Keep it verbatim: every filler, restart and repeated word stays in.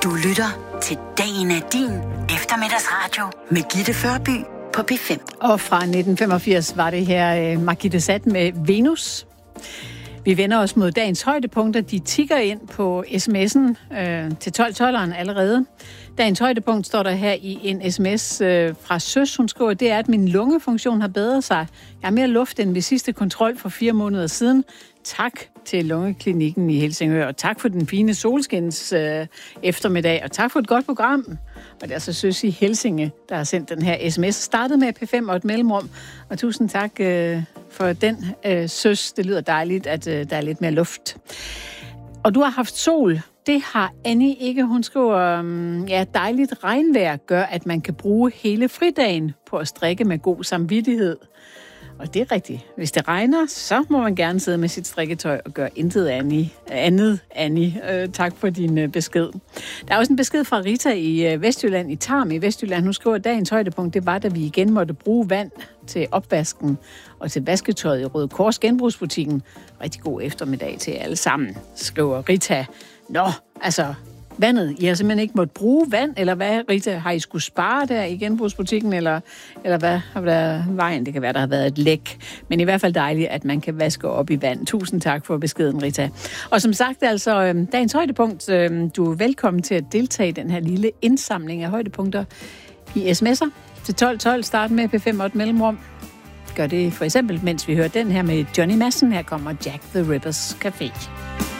Du lytter til Dagen er din eftermiddagsradio med Gitte Førby på P fem. Og fra nitten femogfirs var det her Margitte Sat med Venus. Vi vender os mod dagens højdepunkter. De tikker ind på sms'en øh, til tolv tolveren allerede. Dagens højdepunkt står der her i en sms øh, fra Søs. Hun skriver, det er, at min lungefunktion har bedret sig. Jeg har mere luft end ved sidste kontrol for fire måneder siden. Tak til Lungeklinikken i Helsingør, og tak for den fine solskins øh, eftermiddag, og tak for et godt program. Og det er altså Søs i Helsinge, der har sendt den her sms. Startet med P fem og et mellemrum, og tusind tak øh, for den, øh, Søs. Det lyder dejligt, at øh, der er lidt mere luft. Og du har haft sol. Det har Annie ikke. Hun skriver, um, ja, dejligt regnvejr gør, at man kan bruge hele fridagen på at strikke med god samvittighed. Og det er rigtigt. Hvis det regner, så må man gerne sidde med sit strikketøj og gøre intet Annie. andet, Annie. Øh, tak for din øh, besked. Der er også en besked fra Rita i øh, Vestjylland, i Tarm i Vestjylland. Hun skriver, at dagens højdepunkt, det var, da vi igen måtte bruge vand til opvasken og til vasketøjet i Røde Kors genbrugsbutikken. Rigtig god eftermiddag til alle sammen, skriver Rita. Nå, altså... vandet. I har simpelthen ikke måttet bruge vand, eller hvad, Rita? Har I skulle spare der i genbrugsbutikken, eller, eller hvad har været vejen? Det kan være, der har været et læk. Men i hvert fald dejligt, at man kan vaske op i vand. Tusind tak for beskeden, Rita. Og som sagt, altså, dagens højdepunkt. Du er velkommen til at deltage i den her lille indsamling af højdepunkter i sms'er til tolv tolv. Start med P fem og et mellemrum. Gør det for eksempel, mens vi hører den her med Johnny Madsen. Her kommer Jack the Rippers Café.